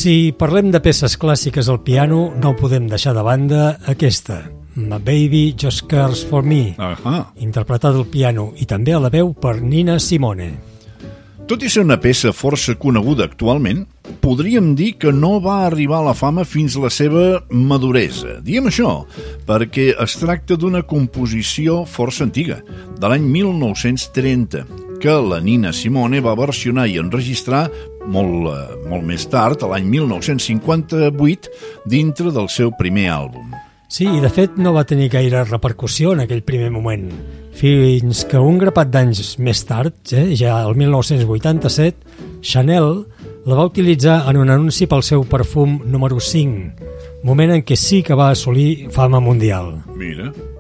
Si parlem de peces clàssiques al piano, no podem deixar de banda aquesta, My Baby Just Cares For Me, interpretada al piano i també a la veu per Nina Simone. Tot i ser una peça força coneguda actualment, podríem dir que no va arribar a la fama fins a la seva maduresa. Diem això perquè es tracta d'una composició força antiga, de l'any 1930, que la Nina Simone va versionar i enregistrar molt més tard, l'any 1958, dintre del seu primer àlbum. Sí, i de fet no va tenir gaire repercussió en aquell primer moment, fins que un grapat d'anys més tard, ja el 1987, Chanel la va utilitzar en un anunci pel seu perfum número 5, moment en què sí que va assolir fama mundial. Mira.